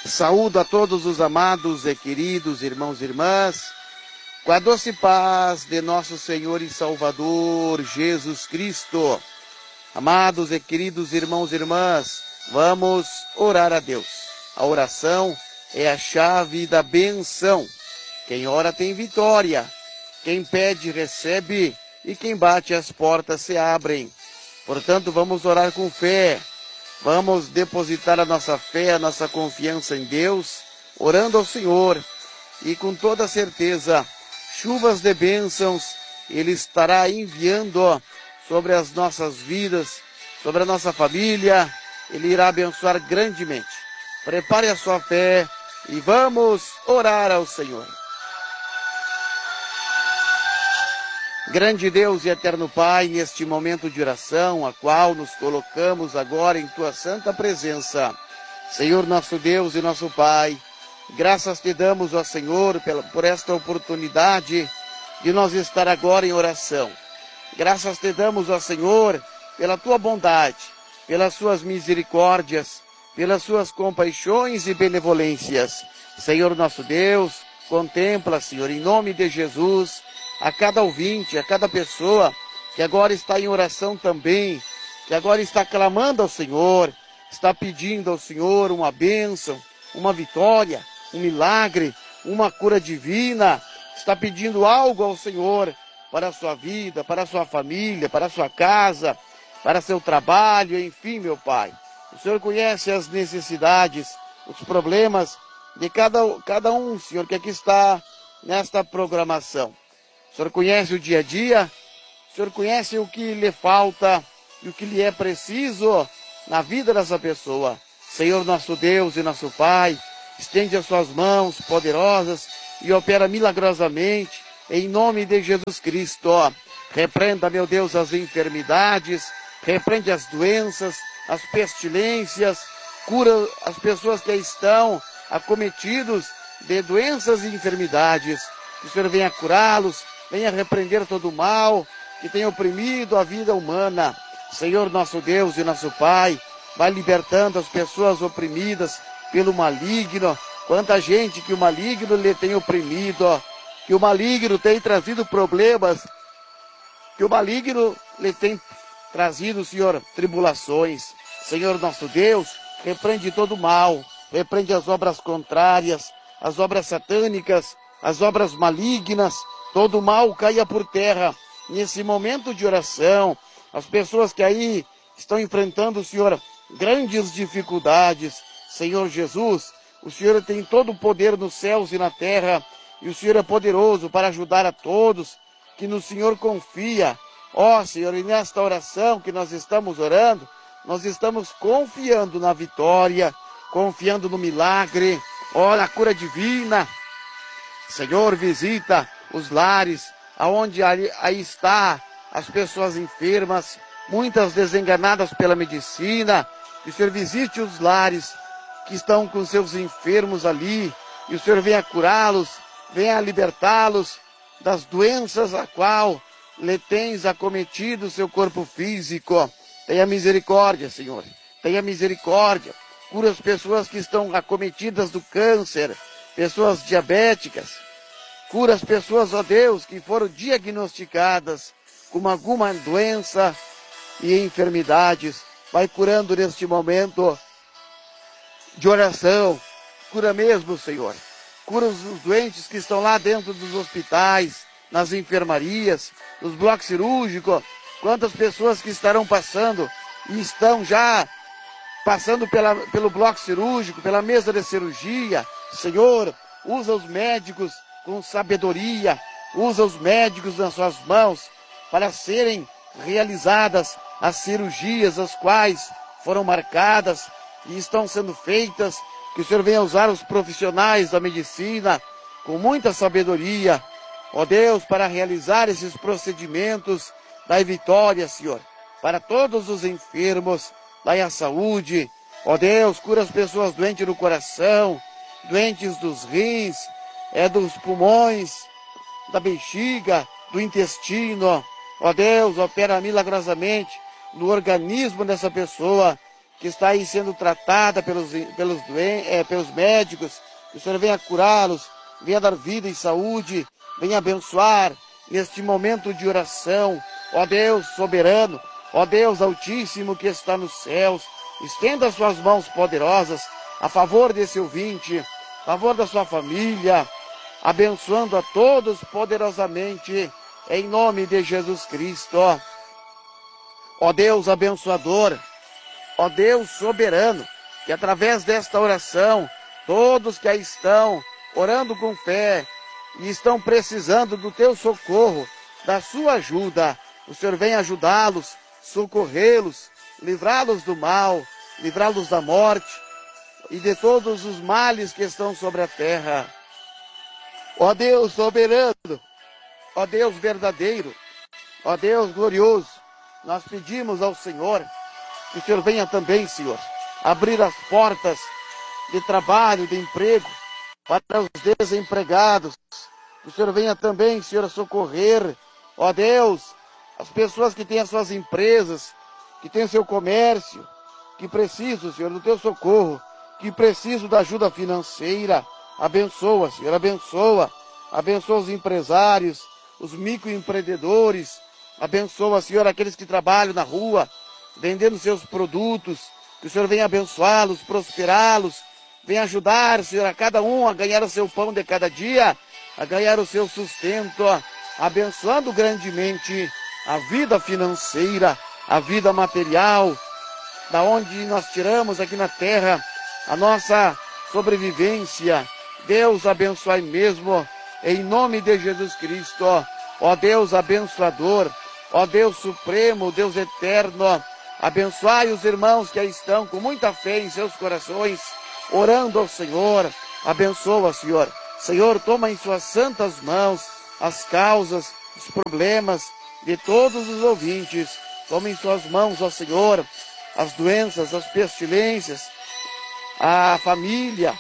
Saúdo a todos os amados e queridos irmãos e irmãs, com a doce paz de nosso Senhor e Salvador Jesus Cristo. Amados e queridos irmãos e irmãs, vamos orar a Deus. A oração é a chave da benção. Quem ora tem vitória, quem pede recebe e quem bate as portas se abrem. Portanto, vamos orar com fé. Vamos depositar a nossa fé, a nossa confiança em Deus, orando ao Senhor. E com toda certeza, chuvas de bênçãos Ele estará enviando sobre as nossas vidas, sobre a nossa família. Ele irá abençoar grandemente. Prepare a sua fé e vamos orar ao Senhor. Grande Deus e eterno Pai, neste momento de oração, a qual nos colocamos agora em Tua santa presença. Senhor nosso Deus e nosso Pai, graças te damos, ó Senhor, por esta oportunidade de nós estar agora em oração. Graças te damos, ó Senhor, pela Tua bondade, pelas Suas misericórdias, pelas Suas compaixões e benevolências. Senhor nosso Deus, contempla, Senhor, em nome de Jesus, a cada ouvinte, a cada pessoa que agora está em oração também, que agora está clamando ao Senhor, está pedindo ao Senhor uma bênção, uma vitória, um milagre, uma cura divina, está pedindo algo ao Senhor para a sua vida, para a sua família, para a sua casa, para seu trabalho, enfim, meu Pai. O Senhor conhece as necessidades, os problemas de cada um, Senhor, que aqui está nesta programação. O Senhor conhece o dia a dia, o Senhor conhece o que lhe falta e o que lhe é preciso na vida dessa pessoa. Senhor nosso Deus e nosso Pai, estende as suas mãos poderosas e opera milagrosamente em nome de Jesus Cristo. Repreenda, meu Deus, as enfermidades, repreende as doenças, as pestilências, cura as pessoas que estão acometidos de doenças e enfermidades. Que o Senhor venha curá-los, venha repreender todo o mal que tem oprimido a vida humana. Senhor nosso Deus e nosso Pai, vai libertando as pessoas oprimidas pelo maligno. Quanta gente que o maligno lhe tem oprimido, que o maligno tem trazido problemas, que o maligno lhe tem trazido, Senhor, tribulações. Senhor nosso Deus, repreende todo o mal, repreende as obras contrárias, as obras satânicas, as obras malignas. Todo o mal caia por terra nesse momento de oração. As pessoas que aí estão enfrentando, Senhor, grandes dificuldades. Senhor Jesus, o Senhor tem todo o poder nos céus e na terra, e o Senhor é poderoso para ajudar a todos que no Senhor confia. Ó Senhor, e nesta oração que nós estamos orando, nós estamos confiando na vitória, confiando no milagre, ó, na cura divina. Senhor, visita os lares, aonde aí está as pessoas enfermas, muitas desenganadas pela medicina. Que o Senhor visite os lares que estão com seus enfermos ali, e o Senhor venha curá-los, venha libertá-los das doenças a qual lhe tens acometido o seu corpo físico. Tenha misericórdia, Senhor, tenha misericórdia. Cura as pessoas que estão acometidas do câncer, pessoas diabéticas. Cura as pessoas, ó Deus, que foram diagnosticadas com alguma doença e enfermidades. Vai curando neste momento de oração. Cura mesmo, Senhor. Cura os doentes que estão lá dentro dos hospitais, nas enfermarias, nos blocos cirúrgicos. Quantas pessoas que estarão passando e estão já passando pelo bloco cirúrgico, pela mesa de cirurgia. Senhor, usa os médicos com sabedoria, usa os médicos nas suas mãos para serem realizadas as cirurgias, as quais foram marcadas e estão sendo feitas. Que o Senhor venha usar os profissionais da medicina com muita sabedoria, ó Deus, para realizar esses procedimentos. Dai vitória, Senhor, para todos os enfermos, dai a saúde, ó Deus, cura as pessoas doentes do coração, doentes dos rins, dos pulmões, da bexiga, do intestino. Ó Deus, opera milagrosamente no organismo dessa pessoa que está aí sendo tratada pelos médicos, que o Senhor venha curá-los, venha dar vida e saúde, venha abençoar neste momento de oração. Ó Deus soberano, ó Deus altíssimo que está nos céus, estenda as suas mãos poderosas a favor desse ouvinte, a favor da sua família, abençoando a todos poderosamente, em nome de Jesus Cristo. Ó Deus abençoador, ó Deus soberano, que através desta oração, todos que aí estão orando com fé e estão precisando do teu socorro, da sua ajuda, o Senhor vem ajudá-los, socorrê-los, livrá-los do mal, livrá-los da morte e de todos os males que estão sobre a terra. Ó Deus soberano, ó Deus verdadeiro, ó Deus glorioso, nós pedimos ao Senhor que o Senhor venha também, Senhor, abrir as portas de trabalho, de emprego para os desempregados. Que o Senhor venha também, Senhor, socorrer, ó Deus, as pessoas que têm as suas empresas, que têm seu comércio, que precisam, Senhor, do teu socorro, que precisam da ajuda financeira. Abençoa, Senhor, abençoa. Abençoa os empresários, os microempreendedores. Abençoa, Senhor, aqueles que trabalham na rua, vendendo seus produtos. Que o Senhor venha abençoá-los, prosperá-los. Venha ajudar, Senhor, a cada um a ganhar o seu pão de cada dia, a ganhar o seu sustento, abençoando grandemente a vida financeira, a vida material, da onde nós tiramos aqui na terra a nossa sobrevivência. Deus abençoe mesmo, em nome de Jesus Cristo. Ó Deus abençoador, ó Deus supremo, Deus eterno, abençoai os irmãos que aí estão com muita fé em seus corações, orando ao Senhor. Abençoa, Senhor. Senhor, toma em suas santas mãos as causas, os problemas de todos os ouvintes. Toma em suas mãos, ó Senhor, as doenças, as pestilências, a família,